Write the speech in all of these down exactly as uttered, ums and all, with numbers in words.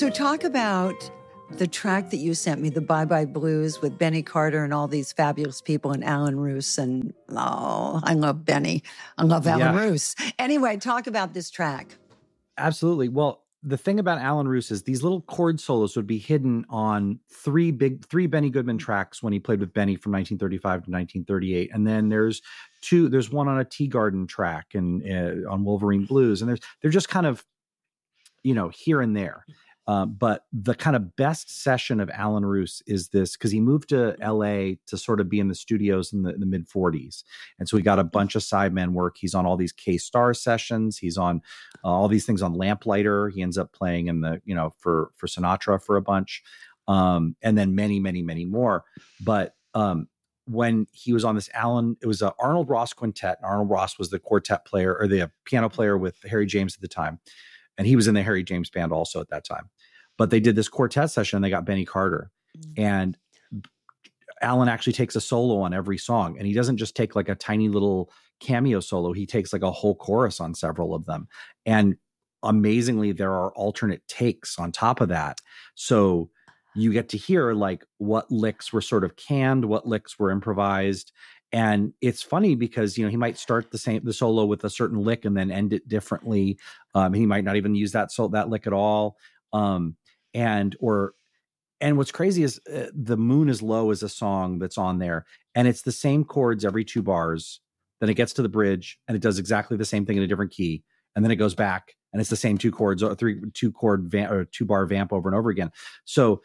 So talk about the track that you sent me, the Bye Bye Blues with Benny Carter and all these fabulous people and Alan Roos. And oh, I love Benny. I love Alan Yeah. Roos. Anyway, talk about this track. Absolutely. Well, the thing about Alan Roos is these little chord solos would be hidden on three big, three Benny Goodman tracks when he played with Benny from nineteen thirty-five to nineteen thirty-eight. And then there's two, there's one on a Tea Garden track and uh, on Wolverine Blues. And there's, they're just kind of, you know, here and there. Uh, but the kind of best session of Alan Roos is this, because he moved to L A to sort of be in the studios in the, in the mid forties. And so he got a bunch of sideman work. He's on all these K-Star sessions. He's on uh, all these things on Lamplighter. He ends up playing in the, you know, for, for Sinatra for a bunch. Um, and then many, many, many more. But um, when he was on this Alan, it was a Arnold Ross quintet. And Arnold Ross was the quartet player or the piano player with Harry James at the time. And he was in the Harry James band also at that time. But they did this quartet session and they got Benny Carter. Mm-hmm. And Alan actually takes a solo on every song. And he doesn't just take like a tiny little cameo solo. He takes like a whole chorus on several of them. And amazingly, there are alternate takes on top of that. So you get to hear like what licks were sort of canned, what licks were improvised. And it's funny because, you know, he might start the same, the solo with a certain lick and then end it differently. Um, he might not even use that, so that lick at all. Um, and, or, and what's crazy is uh, The Moon is Low is a song that's on there and it's the same chords every two bars. Then it gets to the bridge and it does exactly the same thing in a different key. And then it goes back and it's the same two chords or three, two chord vamp or two bar vamp over and over again. So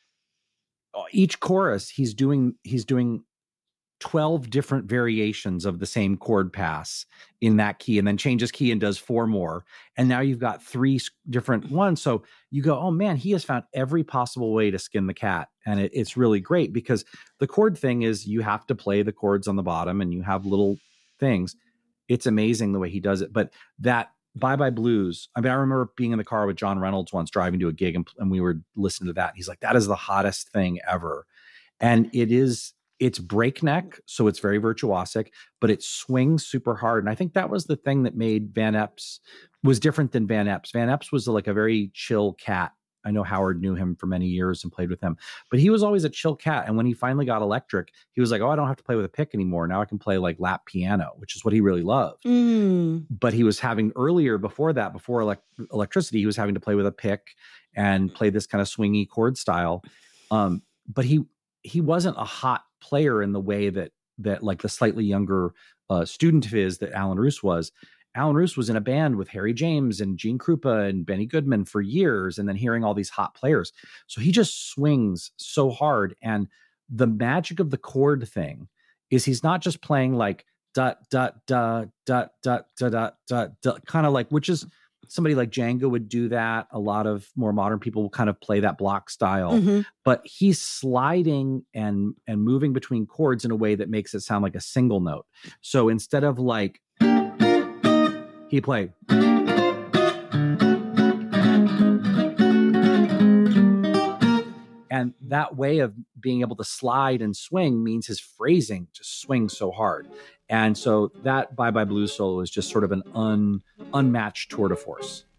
each chorus he's doing, he's doing twelve different variations of the same chord pass in that key and then changes key and does four more. And now you've got three different ones. So you go, oh man, he has found every possible way to skin the cat. And it, it's really great because the chord thing is you have to play the chords on the bottom and you have little things. It's amazing the way he does it. But that Bye Bye Blues, I mean, I remember being in the car with John Reynolds once driving to a gig and, and we were listening to that. And he's like, that is the hottest thing ever. And it is, it's breakneck, so it's very virtuosic, but it swings super hard. And I think that was the thing that made Van Epps was different than Van Epps. Van Epps was like a very chill cat. I know Howard knew him for many years and played with him, but he was always a chill cat. And when he finally got electric, he was like, oh, I don't have to play with a pick anymore. Now I can play like lap piano, which is what he really loved. Mm. But he was having earlier before that, before elect- electricity, he was having to play with a pick and play this kind of swingy chord style. Um, but he, he wasn't a hot player in the way that that like the slightly younger uh, student of his that Alan Roos was. Alan Roos was in a band with Harry James and Gene Krupa and Benny Goodman for years, and then hearing all these hot players. So he just swings so hard. And the magic of the chord thing is he's not just playing like dot dot dot dot dot dot dot dot kind of like, which is somebody like Django would do that. A lot of more modern people will kind of play that block style, mm-hmm. but he's sliding and, and moving between chords in a way that makes it sound like a single note. So instead of like, he played. And that way of being able to slide and swing means his phrasing just swings so hard. And so that Bye Bye Blues solo is just sort of an un, unmatched tour de force.